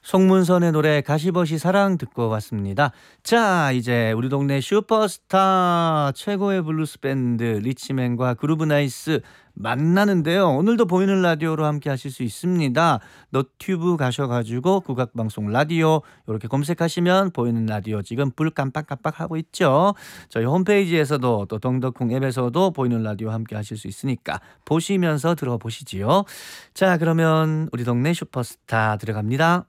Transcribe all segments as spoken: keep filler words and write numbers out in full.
송문선의 노래 가시버시 사랑 듣고 왔습니다. 자, 이제 우리 동네 슈퍼스타 최고의 블루스 밴드 리치맨과 그루브나이스 만나는데요. 오늘도 보이는 라디오로 함께 하실 수 있습니다. 너튜브 가셔가지고 국악방송 라디오 이렇게 검색하시면 보이는 라디오 지금 불 깜빡깜빡 하고 있죠. 저희 홈페이지에서도 또 덩덕쿵 앱에서도 보이는 라디오 함께 하실 수 있으니까 보시면서 들어보시지요. 자, 그러면 우리 동네 슈퍼스타 들어갑니다.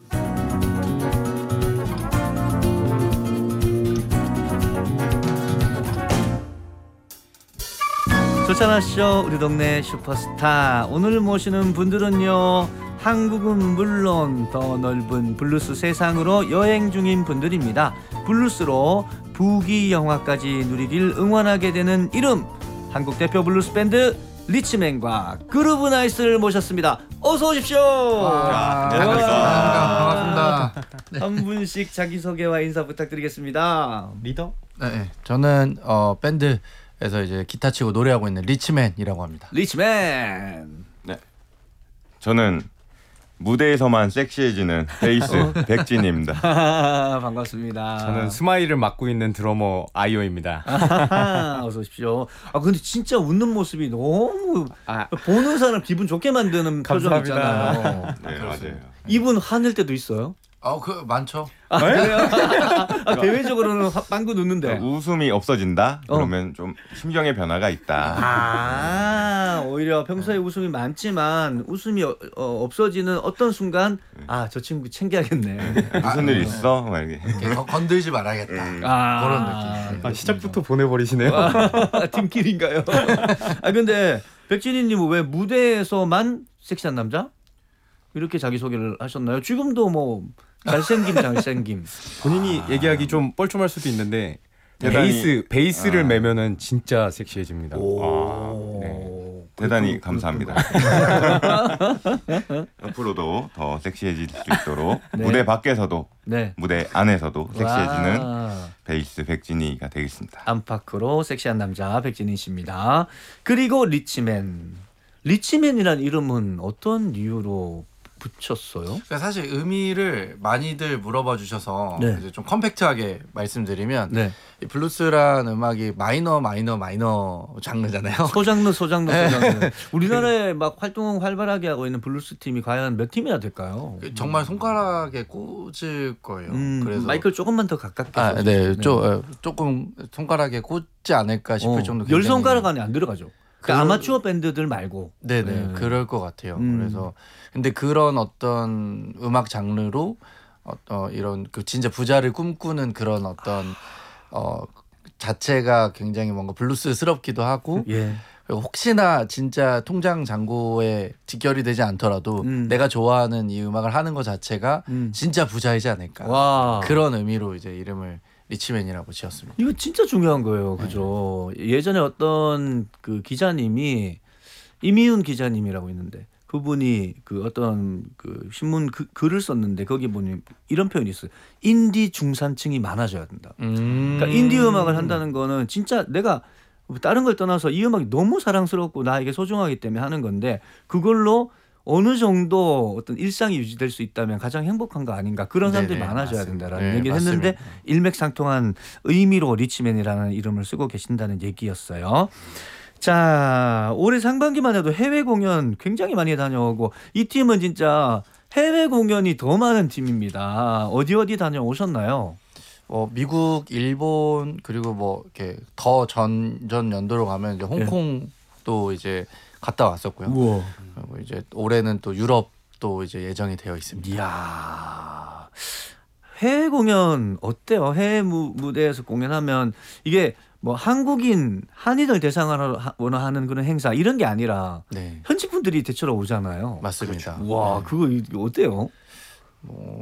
좋잖아쇼 우리 동네 슈퍼스타. 오늘 모시는 분들은요, 한국은 물론 더 넓은 블루스 세상으로 여행 중인 분들입니다. 블루스로 부귀 영화까지 누리길 응원하게 되는 이름, 한국 대표 블루스 밴드 리치맨과 그루브나이스를 모셨습니다. 어서 오십시오. 아, 네, 반갑습니다. 반갑습니다. 네. 한 분씩 자기소개와 인사 부탁드리겠습니다. 리더? 네, 저는 어, 밴드에서 이제 기타 치고 노래하고 있는 리치맨이라고 합니다. 리치맨. 네, 저는 무대에서만 섹시해지는 베이스 백진입니다. 반갑습니다. 저는 스마일을 맡고 있는 드러머 아이오입니다. 어서 오십시오. 아 근데 진짜 웃는 모습이 너무 아, 보는 사람 기분 좋게 만드는 표정 감사합니다. 있잖아요. 네, 맞아요. 이분 화낼 때도 있어요? 어, 그 많죠. 아, 그래요? 아, 대외적으로는 화- 빵긋 웃는데. 웃음이 없어진다? 어. 그러면 좀 심경의 변화가 있다. 아, 오히려 평소에 웃음이 많지만 웃음이 어, 어, 없어지는 어떤 순간, 아, 저 친구 챙겨야겠네. 무슨 일 있어? 막 이렇게. 이렇게 거- 건들지 말아야겠다. 아, 그런 느낌. 아, 시작부터 보내버리시네요. 팀킬인가요? 아 근데 백진희님은 왜 무대에서만 섹시한 남자? 이렇게 자기 소개를 하셨나요? 지금도 뭐 잘생김 잘생김. 본인이 얘기하기 좀 뻘쭘할 수도 있는데 대단히- 베이스 베이스를 아. 매면은 진짜 섹시해집니다. 오. 네. 대단히 감사합니다. 앞으로도 더 섹시해질 수 있도록 네. 무대 밖에서도 네. 무대 안에서도 섹시해지는 와. 베이스 백진이가 되겠습니다. 안팎으로 섹시한 남자 백진희 씨입니다. 그리고 리치맨. 리치맨이란 이름은 어떤 이유로 붙였어요? 그러니까 사실 의미를 많이들 물어봐 주셔서 네. 이제 좀 컴팩트하게 말씀드리면 네. 이 블루스란 음악이 마이너 마이너 마이너 장르잖아요. 소장르 소장르 네. 소장르. 우리나라에 막 활동 활발하게 하고 있는 블루스 팀이 과연 몇 팀이나 될까요? 정말 손가락에 꽂을 거예요. 음, 그래서 마이크를 조금만 더 가깝게. 아, 써주세요. 네, 조, 어, 조금 손가락에 꽂지 않을까 싶을 어, 정도. 열 굉장히- 손가락 안에 안 들어가죠. 그 그- 아마추어 밴드들 말고. 네네, 네. 그럴 것 같아요. 음. 그래서 근데 그런 어떤 음악 장르로 어, 어 이런 그 진짜 부자를 꿈꾸는 그런 어떤 어 자체가 굉장히 뭔가 블루스스럽기도 하고, 예. 그리고 혹시나 진짜 통장 잔고에 직결이 되지 않더라도 음. 내가 좋아하는 이 음악을 하는 것 자체가 음. 진짜 부자이지 않을까. 와. 그런 의미로 이제 이름을 리치맨이라고 지었습니다. 이거 진짜 중요한 거예요. 그죠? 예전에 어떤 그 기자님이 이미훈 기자님이라고 있는데 그분이 그 어떤 그 신문 그, 글을 썼는데 거기 보니 이런 표현이 있어요. 인디 중산층이 많아져야 된다. 음. 그러니까 인디 음악을 한다는 거는 진짜 내가 다른 걸 떠나서 이 음악이 너무 사랑스럽고 나에게 소중하기 때문에 하는 건데 그걸로 어느 정도 어떤 일상이 유지될 수 있다면 가장 행복한 거 아닌가, 그런 사람들이 네네, 많아져야 맞습니다. 된다라는 네, 얘기를 맞습니다. 했는데 일맥상통한 의미로 리치맨이라는 이름을 쓰고 계신다는 얘기였어요. 자, 올해 상반기만 해도 해외 공연 굉장히 많이 다녀오고 이 팀은 진짜 해외 공연이 더 많은 팀입니다. 어디 어디 다녀오셨나요? 어, 미국, 일본, 그리고 뭐 이렇게 더 전 전 연도로 가면 이제 홍콩도 이제 갔다 왔었고요. 우와. 그리고 이제 올해는 또 유럽도 이제 예정이 되어 있습니다. 이야, 해외 공연 어때요? 해외 무, 무대에서 공연하면 이게 뭐 한국인 한인을 대상으로 하- 하는 그런 행사 이런 게 아니라 네, 현지 분들이 대체로 오잖아요. 맞습니다. 와, 네. 그거 이- 어때요? 뭐